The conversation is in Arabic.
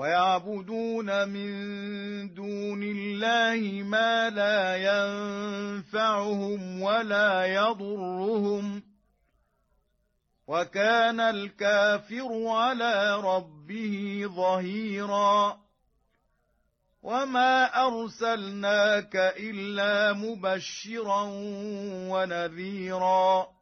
ويعبدون من دون الله ما لا ينفعهم ولا يضرهم وكان الكافر على ربه ظهيرا وما أرسلناك إلا مبشرا ونذيرا